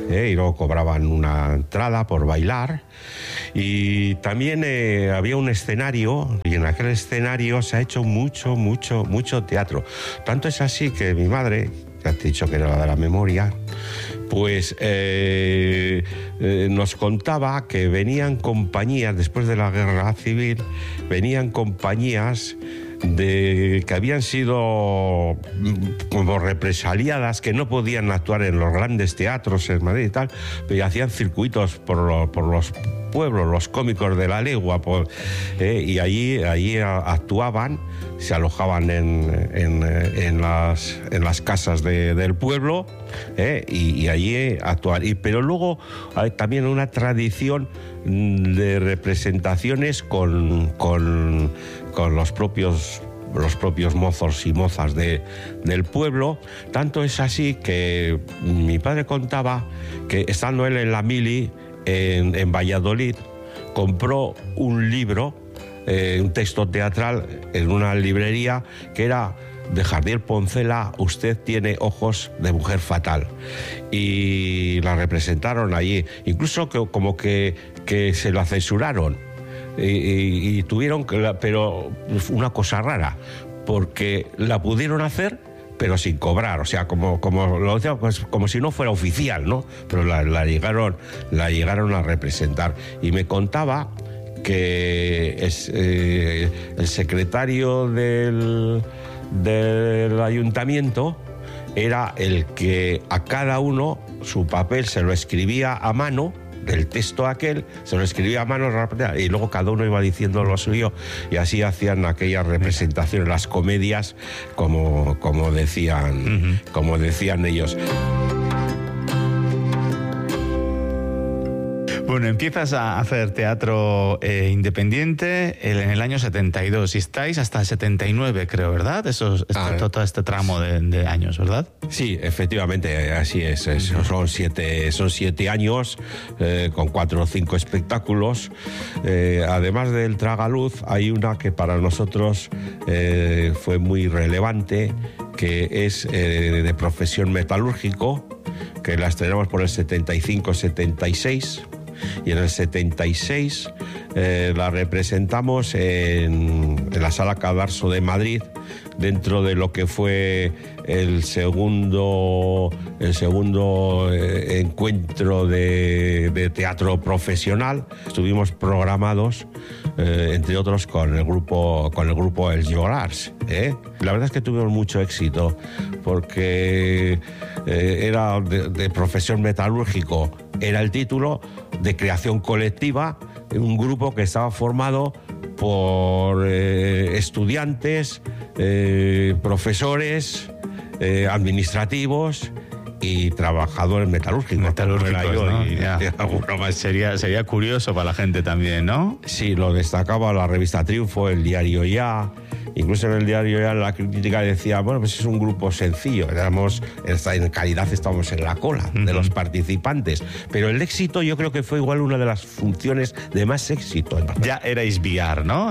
y luego cobraban una entrada por bailar. Y también había un escenario, y en aquel escenario se ha hecho mucho teatro. Tanto es así que mi madre, que has dicho que era la de la memoria, pues nos contaba que venían compañías, después de la guerra civil, venían compañías que habían sido como represaliadas, que no podían actuar en los grandes teatros en Madrid y tal, pero hacían circuitos por los pueblos, los cómicos de la legua, y allí actuaban, se alojaban en las casas del pueblo, y allí actuaban. Pero luego hay también una tradición de representaciones con los propios mozos y mozas del pueblo. Tanto es así que mi padre contaba que, estando él en la mili en Valladolid, compró un libro, un texto teatral en una librería, que era de Jardiel Poncela, Usted tiene ojos de mujer fatal, y la representaron allí, incluso como que se lo censuraron, y tuvieron pero una cosa rara, porque la pudieron hacer pero sin cobrar, o sea, como lo decía, pues, como si no fuera oficial, ¿no? Pero la llegaron a representar. Y me contaba que el secretario del ayuntamiento era el que a cada uno su papel se lo escribía a mano, del texto aquel, se lo escribía a mano, y luego cada uno iba diciendo lo suyo, y así hacían aquellas representaciones, las comedias, como decían ellos. Bueno, empiezas a hacer teatro independiente en el año 72 y estáis hasta el 79, creo, ¿verdad? Todo este tramo de años, ¿verdad? Sí, efectivamente, así es. Son 7 años con 4 o 5 espectáculos. Además del Tragaluz, hay una que para nosotros fue muy relevante, que es de profesión metalúrgico, que la estrenamos por el 75-76. Y en el 76 la representamos en la Sala Cadarso de Madrid, dentro de lo que fue el segundo encuentro de teatro profesional. Estuvimos programados, entre otros, con el grupo Els Llorars. La verdad es que tuvimos mucho éxito, porque era de profesión metalúrgico, era el título, de creación colectiva, un grupo que estaba formado por estudiantes, profesores, administrativos y trabajadores metalúrgicos, ¿no? y alguno más. Sería curioso para la gente también, ¿no? Sí, lo destacaba la revista Triunfo, el diario Ya. Incluso en el diario Ya la crítica decía, bueno, pues es un grupo sencillo, en calidad estábamos en la cola de los participantes, pero el éxito yo creo que fue igual una de las funciones de más éxito. Ya erais VR, ¿no?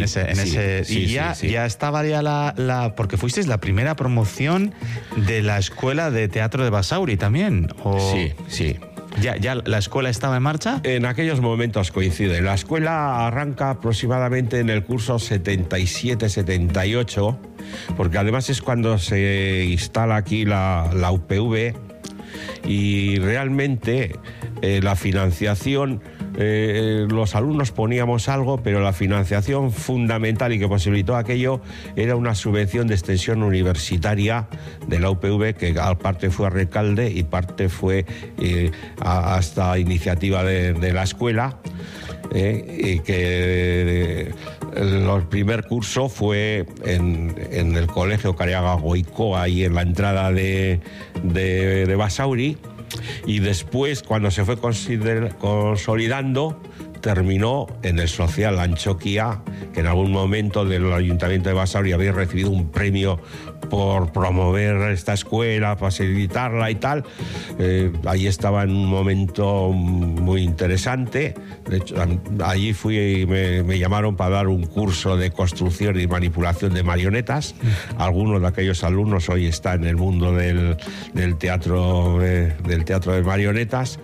Ya estaba ya porque fuisteis la primera promoción de la Escuela de Teatro de Basauri también. Sí. ¿Ya la escuela estaba en marcha? En aquellos momentos coincide. La escuela arranca aproximadamente en el curso 77-78, porque además es cuando se instala aquí la UPV, y realmente la financiación, los alumnos poníamos algo, pero la financiación fundamental y que posibilitó aquello era una subvención de extensión universitaria de la UPV, que parte fue a Recalde y parte fue hasta iniciativa de la escuela, y que el primer curso fue en el colegio Cariaga Goicoa, ahí en la entrada de Basauri. Y después, cuando se fue consolidando, terminó en el Social Antxokia, que en algún momento del Ayuntamiento de Basauri había recibido un premio por promover esta escuela, facilitarla y tal. Allí estaba en un momento muy interesante. De hecho, allí fui y me llamaron para dar un curso de construcción y manipulación de marionetas. Algunos de aquellos alumnos hoy están en el mundo del teatro de marionetas,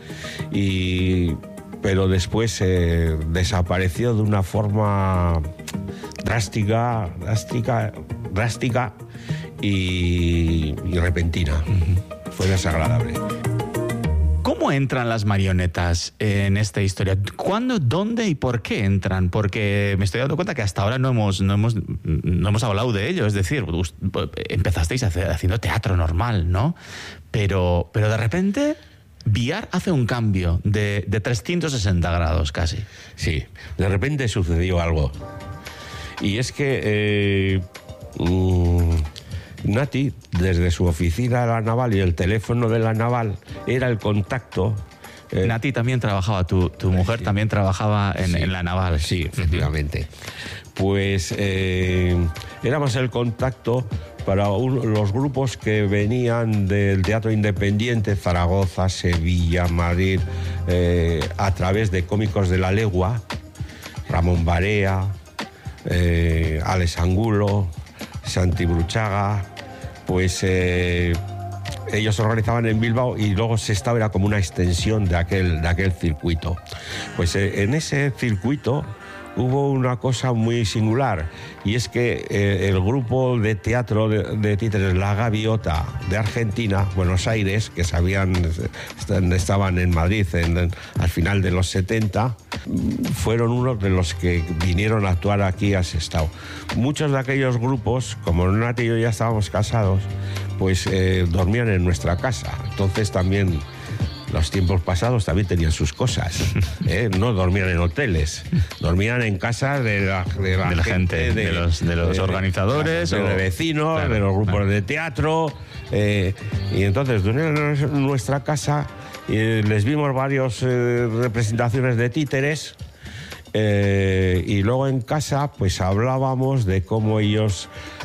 pero después desapareció de una forma drástica y repentina. Fue desagradable. ¿Cómo entran las marionetas en esta historia? ¿Cuándo, dónde y por qué entran? Porque me estoy dando cuenta que hasta ahora no hemos hablado de ello. Es decir, empezasteis haciendo teatro normal, ¿no? Pero de repente Villar hace un cambio de 360 grados casi. Sí, de repente sucedió algo. Y es que Nati, desde su oficina de la Naval y el teléfono de la Naval, era el contacto. Nati también trabajaba, tu mujer sí, también trabajaba en la Naval. Sí, efectivamente. Pues éramos el contacto para los grupos que venían del teatro independiente, Zaragoza, Sevilla, Madrid, a través de Cómicos de la Legua, Ramón Barea, Alex Angulo, Santi Bruchaga. Pues ellos se organizaban en Bilbao y luego Sestao era como una extensión de aquel circuito. Pues en ese circuito hubo una cosa muy singular, y es que el grupo de teatro de títeres La Gaviota de Argentina, Buenos Aires, que estaban en Madrid al final de los 70, fueron unos de los que vinieron a actuar aquí a Sestao. Muchos de aquellos grupos, como Nati y yo ya estábamos casados, pues dormían en nuestra casa. Entonces también los tiempos pasados también tenían sus cosas. No dormían en hoteles, dormían en casas de la gente, de los organizadores, de los vecinos, claro, de los grupos de teatro. Y entonces durmieron en nuestra casa y les vimos varias representaciones de títeres. Y luego en casa pues hablábamos de cómo ellos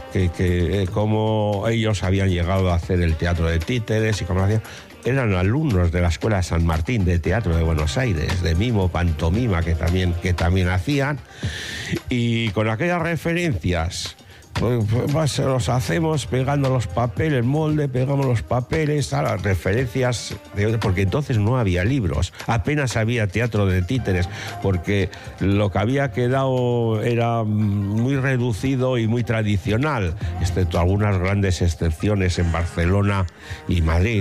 habían llegado a hacer el teatro de títeres y cómo lo hacían. Eran alumnos de la Escuela de San Martín de Teatro de Buenos Aires, de mimo, pantomima, que también hacían. Y con aquellas referencias, pues los hacemos pegando los papeles, molde, pegamos los papeles, a las referencias, porque entonces no había libros, apenas había teatro de títeres, porque lo que había quedado era muy reducido y muy tradicional, excepto algunas grandes excepciones en Barcelona y Madrid,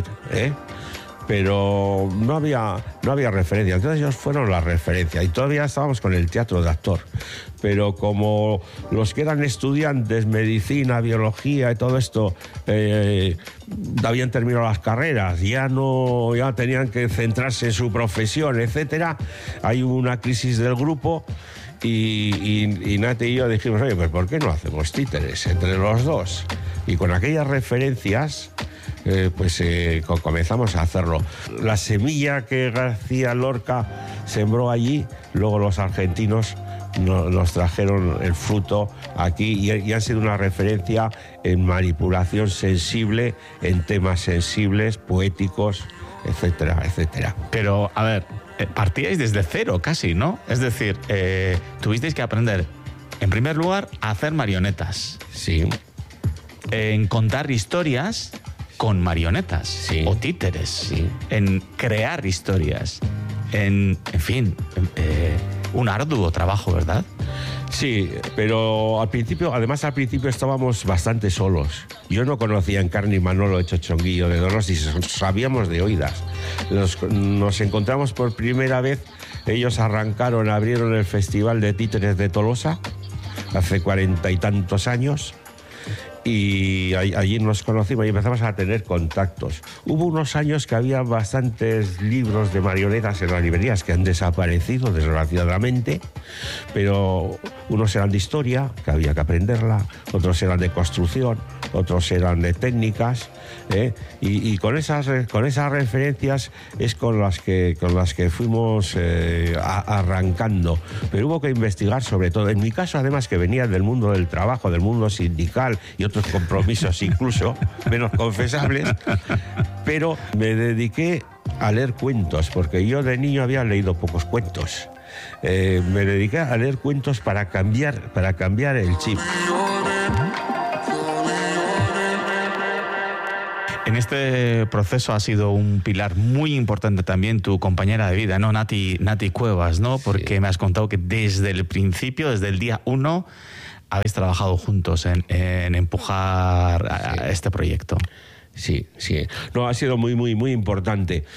pero no había referencia. Entonces ellos fueron la referencia y todavía estábamos con el teatro de actor, pero como los que eran estudiantes, medicina, biología y todo esto habían terminado las carreras, ya tenían que centrarse en su profesión, etcétera, hay una crisis del grupo. Y Nati y yo dijimos, oye, pues ¿por qué no hacemos títeres entre los dos? Y con aquellas referencias comenzamos a hacerlo. La semilla que García Lorca sembró allí, luego los argentinos nos trajeron el fruto aquí y han sido una referencia en manipulación sensible, en temas sensibles, poéticos, etcétera, etcétera. Pero, a ver, partíais desde cero casi, ¿no? Es decir, tuvisteis que aprender, en primer lugar, a hacer marionetas. Sí. En contar historias con marionetas, sí, o títeres, sí, en crear historias, en fin, un arduo trabajo, ¿verdad? Sí, pero al principio estábamos bastante solos. Yo no conocía a Encarni y Manolo de Chochonguillo de Donosti, sabíamos de oídas. Nos encontramos por primera vez, ellos abrieron el Festival de Títeres de Tolosa hace 40 y tantos años. Y allí nos conocimos y empezamos a tener contactos. Hubo unos años que había bastantes libros de marionetas en las librerías que han desaparecido, desgraciadamente, pero unos eran de historia, que había que aprenderla, otros eran de construcción, otros eran de técnicas, y con esas referencias es con las que fuimos arrancando. Pero hubo que investigar sobre todo. En mi caso, además, que venía del mundo del trabajo, del mundo sindical y otros otros compromisos incluso menos confesables, pero me dediqué a leer cuentos, porque yo de niño había leído pocos cuentos. Me dediqué a leer cuentos para cambiar el chip. En este proceso ha sido un pilar muy importante también tu compañera de vida, ¿no? Nati Cuevas, ¿no? Porque sí. Me has contado que desde el principio, desde el día 1, habéis trabajado juntos en empujar a este proyecto. Sí. No, ha sido muy importante.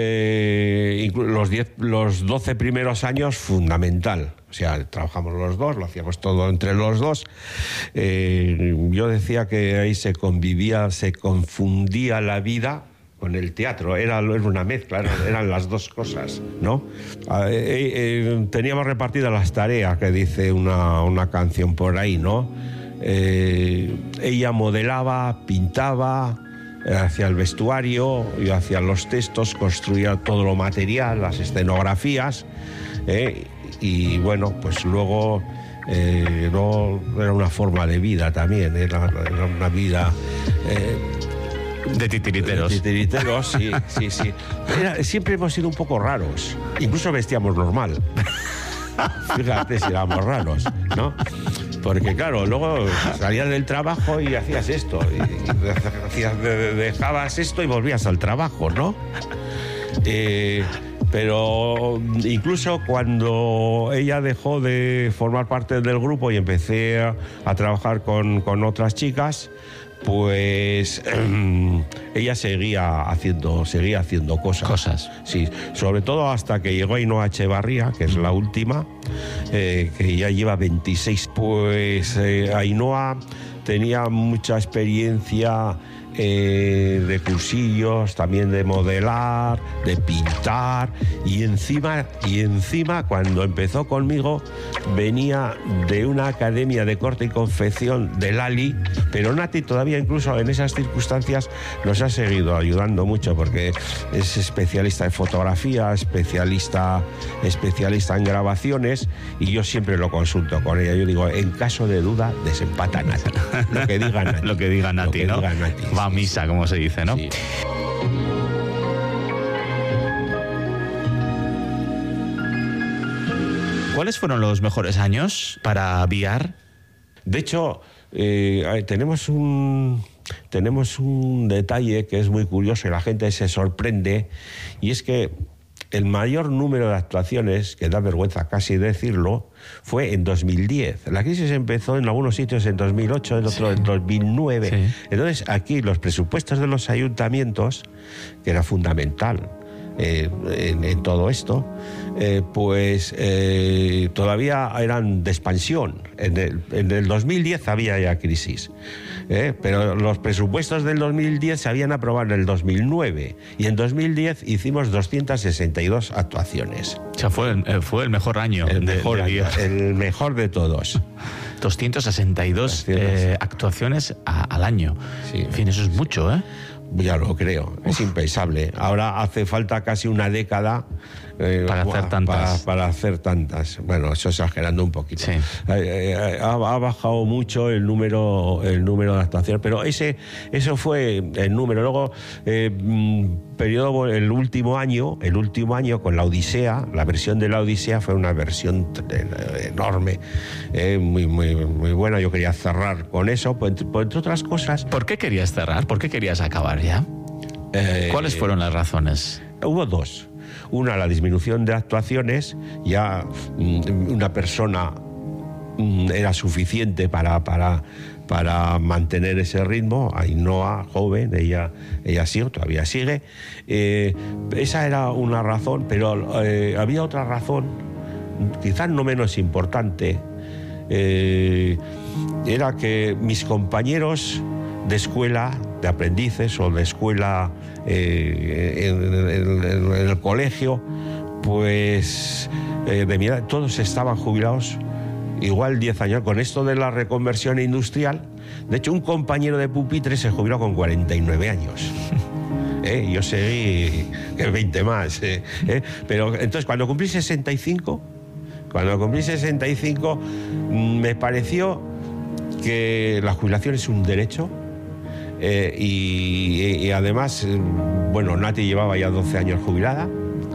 Los 12 primeros años, fundamental. O sea, trabajamos los dos, lo hacíamos todo entre los dos. Yo decía que ahí se confundía la vida con el teatro. Era una mezcla, eran las dos cosas, ¿no? Teníamos repartidas las tareas, que dice una canción por ahí, ¿no? Ella modelaba, pintaba, hacia el vestuario, yo hacia los textos, construía todo lo material, las escenografías, y bueno, pues luego no era una forma de vida también, era una vida de titiriteros. Sí. Siempre hemos sido un poco raros, incluso vestíamos normal. Fíjate si éramos raros, ¿no? Porque claro, luego salías del trabajo y hacías esto, dejabas esto y volvías al trabajo, ¿no? Pero incluso cuando ella dejó de formar parte del grupo y empecé a trabajar con otras chicas, pues ella seguía haciendo cosas. Sí, sobre todo hasta que llegó Ainhoa Echevarría, que es la última, que ya lleva 26. Pues Ainhoa tenía mucha experiencia de cursillos, también de modelar, de pintar, y encima cuando empezó conmigo venía de una academia de corte y confección de Lali, pero Nati todavía incluso en esas circunstancias nos ha seguido ayudando mucho, porque es especialista en fotografía, especialista en grabaciones, y yo siempre lo consulto con ella. Yo digo, en caso de duda, desempata Nati. Lo que diga Nati. Lo que diga Nati, ¿no? Diga Nati. Va a misa, como se dice, ¿no? Sí. ¿Cuáles fueron los mejores años para VR? De hecho, tenemos un detalle que es muy curioso y la gente se sorprende, y es que el mayor número de actuaciones, que da vergüenza casi decirlo, fue en 2010. La crisis empezó en algunos sitios en 2008, en otros en 2009. Sí. Entonces, aquí los presupuestos de los ayuntamientos, que era fundamental en todo esto, pues todavía eran de expansión. En el 2010 había ya crisis, pero los presupuestos del 2010 se habían aprobado en el 2009, y en 2010 hicimos 262 actuaciones. O sea, fue el mejor año. El mejor de todos. 262 actuaciones al año. Sí. En fin, eso es mucho, ¿eh? Ya lo creo, es impensable. Ahora hace falta casi una década para hacer tantas. Bueno, eso exagerando un poquito. Sí. Ha bajado mucho el número de actuaciones, pero eso fue el número. Luego, el último año con la Odisea, la versión de la Odisea fue una versión enorme, muy buena. Yo quería cerrar con eso, pues, entre otras cosas. ¿Por qué querías cerrar? ¿Por qué querías acabar ya? ¿Cuáles fueron las razones? Hubo dos. Una, la disminución de actuaciones. Ya una persona era suficiente para mantener ese ritmo. Ainhoa, joven, ella todavía sigue. Esa era una razón, pero había otra razón, quizás no menos importante. Era que mis compañeros de escuela, de aprendices o de escuela en el colegio, pues de mi edad, todos estaban jubilados igual 10 años. Con esto de la reconversión industrial, de hecho un compañero de pupitre se jubiló con 49 años. Yo seguí 20 más. Pero entonces cuando cumplí 65 me pareció que la jubilación es un derecho. Y además, bueno, Nati llevaba ya 12 años jubilada.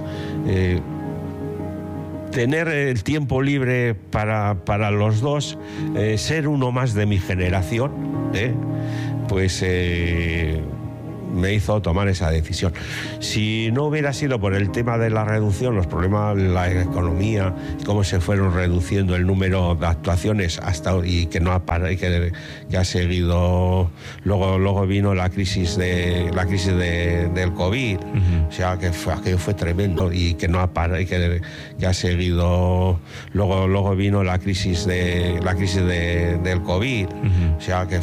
Tener el tiempo libre para los dos, ser uno más de mi generación, pues me hizo tomar esa decisión. Si no hubiera sido por el tema de la reducción, los problemas de la economía, cómo se fueron reduciendo el número de actuaciones hasta hoy, y que no ha parado, y que ha seguido. Luego vino la crisis del COVID, o sea que aquello fue tremendo y que no ha parado, y que ha seguido. Luego vino la crisis del COVID, o sea que